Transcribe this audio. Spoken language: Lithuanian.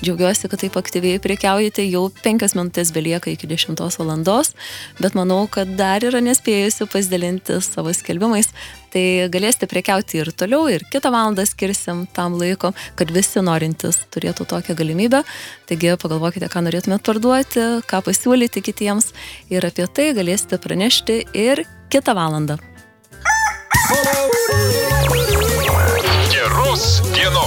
Džiaugiuosi, kad taip aktyviai prekiaujate, jau 5 minutės belieka iki 10 valandos, bet manau, kad dar yra nespėjusių pasidalinti savo skelbimais, tai galėsite prekiauti ir toliau, ir kitą valandą skirsim tam laiko, kad visi norintys turėtų tokią galimybę. Taigi pagalvokite, ką norėtumėt parduoti, ką pasiūlyti kitiems, ir apie tai galėsite pranešti ir kitą valandą. Geros dienos.